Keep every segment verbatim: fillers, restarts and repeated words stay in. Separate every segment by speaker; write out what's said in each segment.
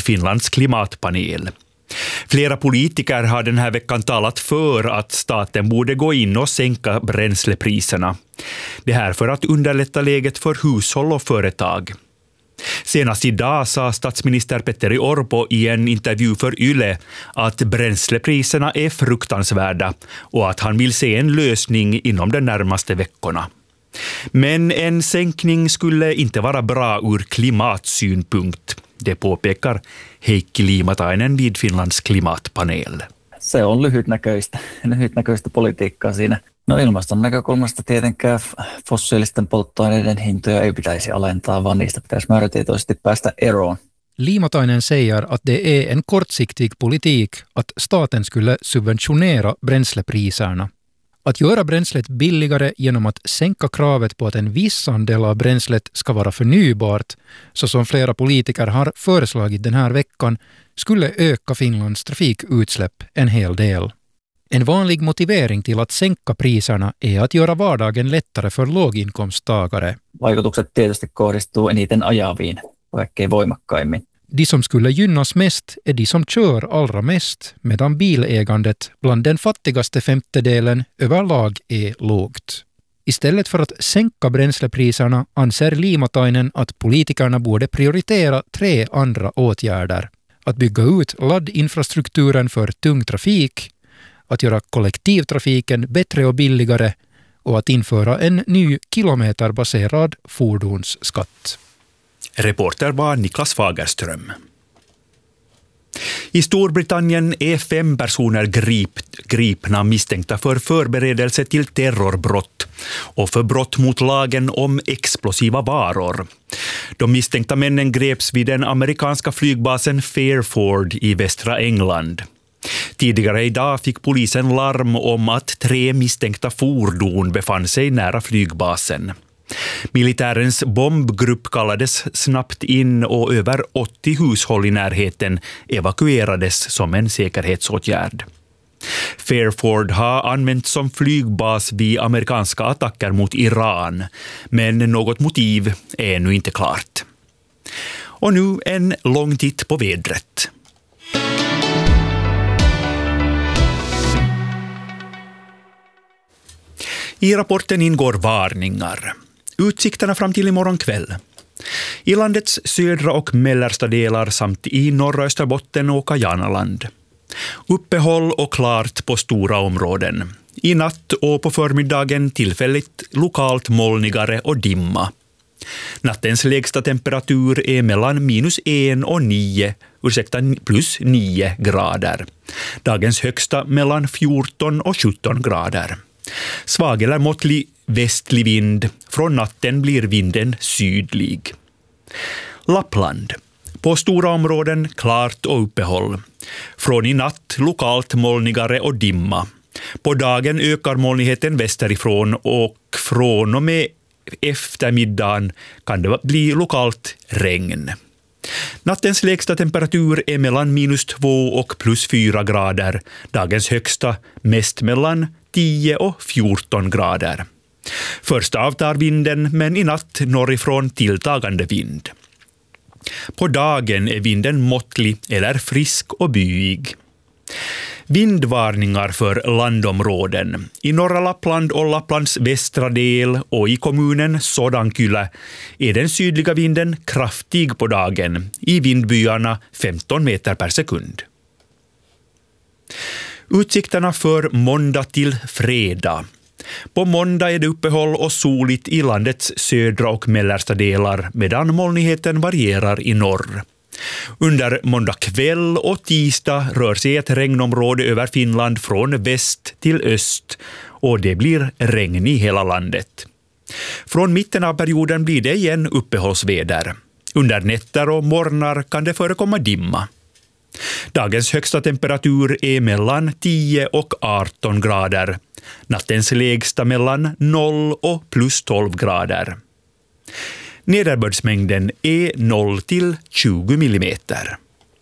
Speaker 1: Finlands klimatpanel. Flera politiker har den här veckan talat för att staten borde gå in och sänka bränslepriserna. Det här för att underlätta läget för hushåll och företag. Senast idag sa statsminister Petteri Orpo i en intervju för Yle att bränslepriserna är fruktansvärda och att han vill se en lösning inom de närmaste veckorna. Men en sänkning skulle inte vara bra ur klimatsynpunkt. Det påpekar Heikki Liimatainen vid Finlands klimatpanel.
Speaker 2: Se on lyhytnäköistä, lyhytnäköistä politiikkaa siinä. No ilmaston näkökulmasta tietenkään fossiilisten polttoaineiden hintoja ei pitäisi alentaa, vaan niistä pitäisi määrätietoisesti päästä eroon.
Speaker 3: Liimatainen säger att det är en kortsiktig politik att staten skulle subventionera bränslepriserna. Att göra bränslet billigare genom att sänka kravet på att en viss andel av bränslet ska vara förnybart, så som flera politiker har föreslagit den här veckan, skulle öka Finlands trafikutsläpp en hel del. En vanlig motivering till att sänka priserna är att göra vardagen lättare för låginkomsttagare.
Speaker 2: Vaikutukset tietysti kohdistuu eniten ajaviin, kaikkein voimakkaimmin.
Speaker 3: De som skulle gynnas mest är de som kör allra mest, medan bilägandet bland den fattigaste femtedelen överlag är lågt. Istället för att sänka bränslepriserna anser Liimatainen att politikerna borde prioritera tre andra åtgärder. Att bygga ut laddinfrastrukturen för tung trafik, att göra kollektivtrafiken bättre och billigare och att införa en ny kilometerbaserad fordonsskatt.
Speaker 1: Reporter var Niklas Fagerström. I Storbritannien är fem personer grip, gripna misstänkta för förberedelse till terrorbrott och för brott mot lagen om explosiva varor. De misstänkta männen greps vid den amerikanska flygbasen Fairford i västra England. Tidigare idag fick polisen larm om att tre misstänkta fordon befann sig nära flygbasen. Militärens bombgrupp kallades snabbt in och över åttio hushåll i närheten evakuerades som en säkerhetsåtgärd. Fairford har använts som flygbas vid amerikanska attacker mot Iran, men något motiv är ännu inte klart. Och nu en lång titt på vädret. I rapporten ingår varningar. Utsikterna fram till imorgon kväll. I landets södra och mellersta delar samt i norra Österbotten och Kajanaland. Uppehåll och klart på stora områden. I natt och på förmiddagen tillfälligt lokalt molnigare och dimma. Nattens lägsta temperatur är mellan minus en och nio, ursäkta, plus nio grader. Dagens högsta mellan fjorton och sjutton grader. Svag eller måttlig västlig vind. Från natten blir vinden sydlig. Lappland. På stora områden klart och uppehåll. Från i natt lokalt molnigare och dimma. På dagen ökar molnigheten västerifrån och från och med eftermiddagen kan det bli lokalt regn. Nattens lägsta temperatur är mellan minus två och plus fyra grader. Dagens högsta mest mellan tio och fjorton grader. Först avtar vinden, men i natt norrifrån tilltagande vind. På dagen är vinden måttlig eller frisk och byig. Vindvarningar för landområden. I norra Lappland och Lapplands västra del och i kommunen Sodankylä är den sydliga vinden kraftig på dagen. I vindbyarna femton meter per sekund. Utsikterna för måndag till fredag. På måndag är det uppehåll och soligt i landets södra och mellersta delar, medan molnigheten varierar i norr. Under måndag kväll och tisdag rör sig ett regnområde över Finland från väst till öst och det blir regn i hela landet. Från mitten av perioden blir det igen uppehållsväder. Under nätter och morgnar kan det förekomma dimma. Dagens högsta temperatur är mellan tio och arton grader. Nattens lägsta mellan noll och plus tolv grader. Nederbördsmängden är noll till tjugo millimeter.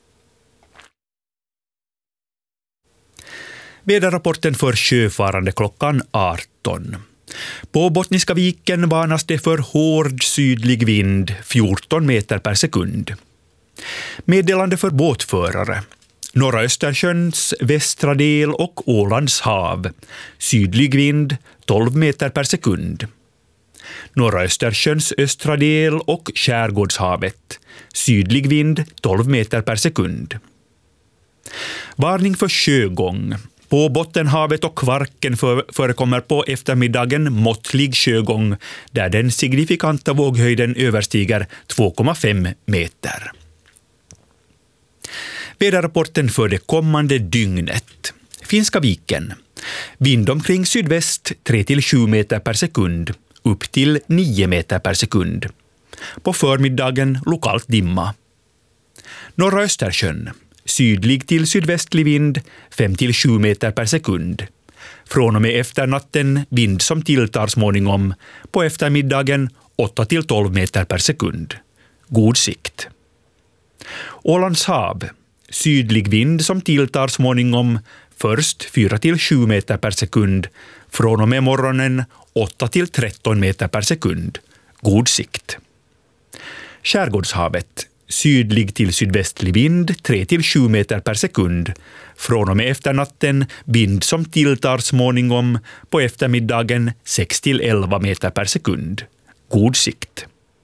Speaker 1: Väderrapporten för sjöfarande klockan arton. På Bottniska viken varnas det för hård sydlig vind, fjorton meter per sekund. Meddelande för båtförare. Norra Östersjöns västra del och Ålands hav. Sydlig vind tolv meter per sekund. Norra Östersjöns östra del och Skärgårdshavet. Sydlig vind tolv meter per sekund. Varning för sjögång. På Bottenhavet och Kvarken för, förekommer på eftermiddagen måttlig sjögång där den signifikanta våghöjden överstiger två komma fem meter. Väderrapporten för det kommande dygnet. Finska viken. Vind omkring sydväst tre till sju meter per sekund, upp till nio meter per sekund. På förmiddagen lokalt dimma. Norra Östersjön. Sydlig till sydvästlig vind fem till sju meter per sekund. Från och med efternatten vind som tilltar småningom. På eftermiddagen åtta till tolv meter per sekund. God sikt. Ålands hav. Sydlig vind som tilltar småningom. Först fyra till sju meter per sekund. Från och med morgonen åtta till tretton meter per sekund. God sikt. Skärgårdshavet. Sydlig till sydvästlig vind tre till sju meter per sekund. Från och med efternatten vind som tilltar småningom. På eftermiddagen sex till elva meter per sekund. God sikt.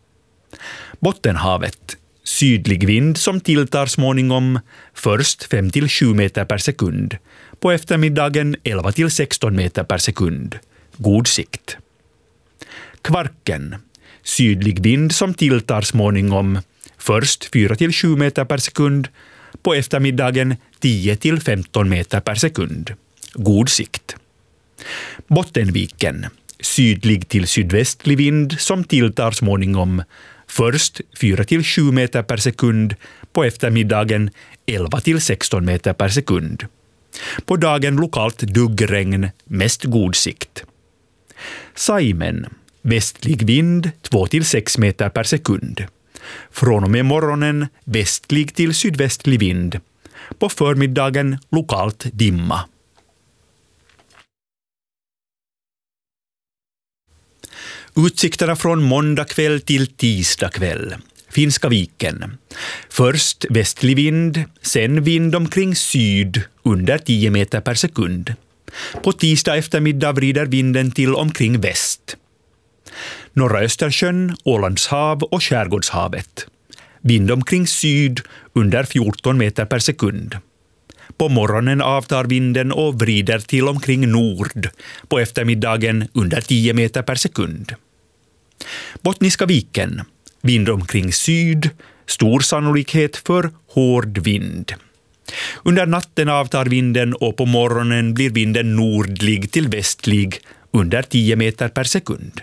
Speaker 1: Bottenhavet. Sydlig vind som tilltar småningom. Först fem till sju meter per sekund. På eftermiddagen elva till sexton meter per sekund. God sikt. Kvarken. Sydlig vind som tilltar småningom. Först fyra till sju meter per sekund. På eftermiddagen tio till femton meter per sekund. God sikt. Bottenviken. Sydlig till sydvästlig vind som tilltar småningom. Först fyra till sju meter per sekund. På eftermiddagen elva till sexton meter per sekund. På dagen lokalt duggregn, mest god sikt. Saimen. Västlig vind två till sex meter per sekund. Från och med morgonen västlig till sydvästlig vind. På förmiddagen lokalt dimma. Utsikterna från måndag kväll till tisdag kväll. Finska viken. Först västlig vind, sen vind omkring syd under tio meter per sekund. På tisdag eftermiddag vrider vinden till omkring väst. Norra Östersjön, Ålands hav och Skärgårdshavet. Vind omkring syd under fjorton meter per sekund. På morgonen avtar vinden och vrider till omkring nord. På eftermiddagen under tio meter per sekund. Bottniska viken. Vind omkring syd. Stor sannolikhet för hård vind. Under natten avtar vinden och på morgonen blir vinden nordlig till västlig under tio meter per sekund.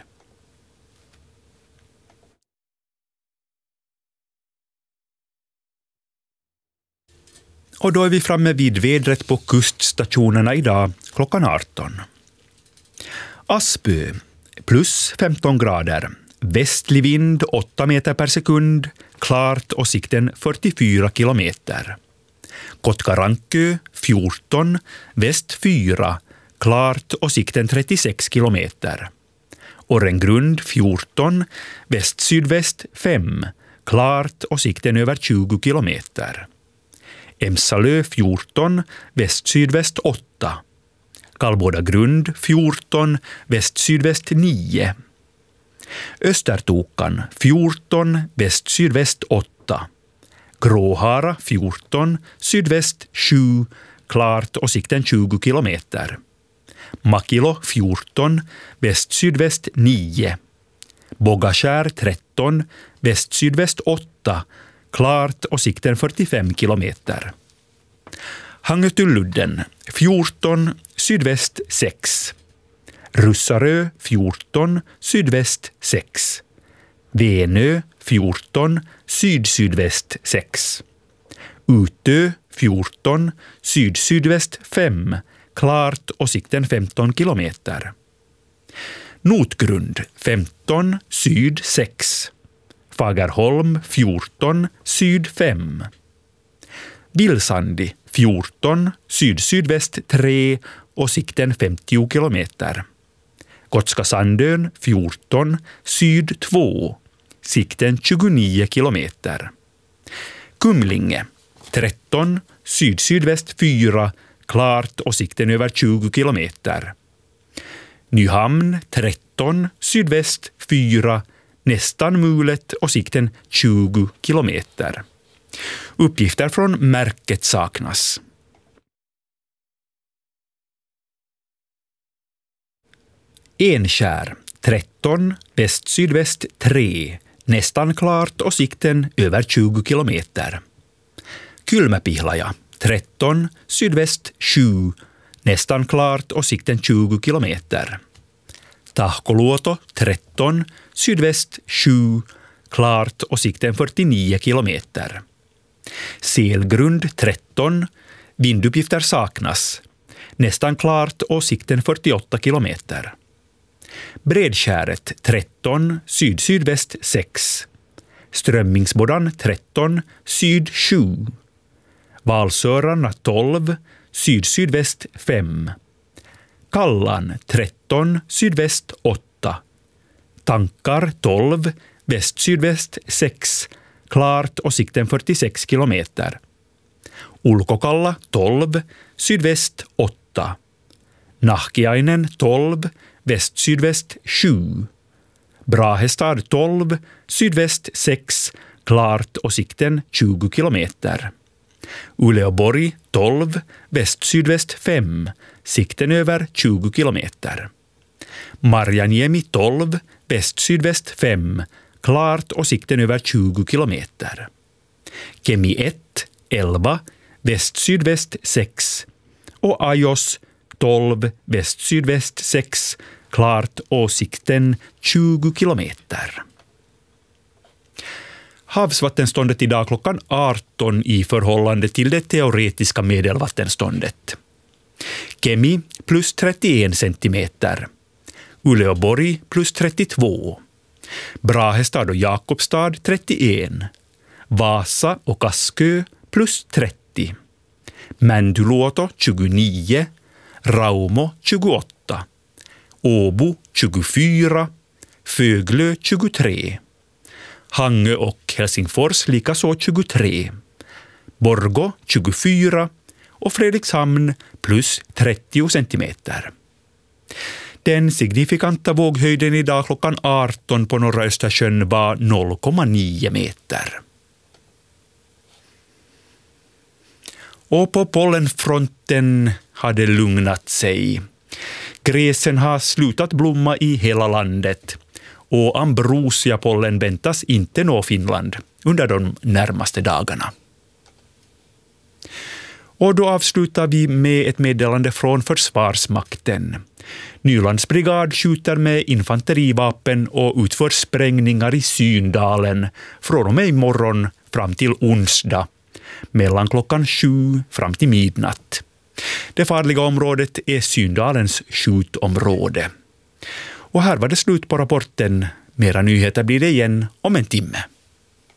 Speaker 1: Och då är vi framme vid vädret på kuststationerna idag klockan arton. Aspö, plus femton grader. Västlig vind åtta meter per sekund. Klart och sikten fyrtiofyra kilometer. Kotkarankö fjorton. Väst fyra. Klart och sikten trettiosex kilometer. Orrengrund fjorton. Väst-sydväst fem. Klart och sikten över tjugo kilometer. Emsalö fjorton, väst-sydväst åtta. Kallbådagrund fjorton, väst-sydväst nio. Östertokan fjorton, väst-sydväst åtta. Gråhara fjorton, sydväst sju, klart och sikten tjugo kilometer. Makilo fjorton, väst-sydväst nio. Bogaskär tretton, väst-sydväst åtta. Klart och sikten fyrtiofem kilometer. Hangötyludden fjorton, sydväst sex. Russarö fjorton, sydväst sex. Venö fjorton, syd-sydväst sex. Utö fjorton, syd-sydväst fem. Klart och sikten femton kilometer. Notgrund femton, syd sex. Fagerholm fjorton, syd fem. Vilsandi fjorton, syd-sydväst tre och sikten femtio kilometer. Gotska Sandön fjorton, syd två, sikten tjugonio kilometer. Kumlinge tretton, syd-sydväst fyra, klart och sikten över tjugo kilometer. Nyhamn tretton, sydväst fyra, nästan mulet och sikten tjugo kilometer. Uppgifter från märket saknas. Enskär tretton, väst-sydväst tre, nästan klart och sikten över tjugo kilometer. Kylmäpihlaja tretton, sydväst sju, nästan klart och sikten tjugo kilometer. Tahkoluoto tretton, sydväst sju, klart och sikten fyrtionio kilometer. Selgrund tretton, vinduppgifter saknas, nästan klart och sikten fyrtioåtta kilometer. Bredskäret tretton, syd-sydväst sex. Strömmingsbodan tretton, syd sju. Valsörarna tolv, syd-sydväst fem. Kallan tretton, sydväst åtta. Tankar tolv, väst-sydväst sex. Klart och sikten fyrtiosex kilometer. Ulkokalla tolv, sydväst åtta. Nahkiainen tolv, väst-sydväst sju. Brahestad tolv, sydväst sex, klart och sikten tjugo kilometer. Uleåborg tolv, väst-sydväst fem, sikten över tjugo kilometer. Marjaniemi tolv, väst-sydväst fem, klart och sikten över tjugo kilometer. Kemi ett, elva, väst-sydväst sex och Ajos tolv, väst-sydväst sex, klart och sikten tjugo kilometer. Havsvattenståndet idag klockan arton i förhållande till det teoretiska medelvattenståndet. Kemi plus trettioen centimeter. Uleåborg plus trettiotvå. Brahestad och Jakobstad trettioen. Vasa och Kaskö plus trettio. Mäntyluoto tjugonio. Raumo tjugoåtta. Åbo tjugofyra. Föglö tjugotre. Hangö och Helsingfors likaså tjugotre. Borgå tjugofyra och Fredrikshamn plus trettio centimeter. Den signifikanta våghöjden idag klockan arton på norra Östersjön var noll komma nio meter. Och på pollenfronten hade lugnat sig. Gräsen har slutat blomma i hela landet och ambrosiapollen väntas inte nå Finland under de närmaste dagarna. Och då avslutar vi med ett meddelande från Försvarsmakten. Nylandsbrigad skjuter med infanterivapen och utför sprängningar i Syndalen från och med imorgon fram till onsdag, mellan klockan sju fram till midnatt. Det farliga området är Syndalens skjutområde. Och här var det slut på rapporten. Mera nyheter blir det igen om en timme.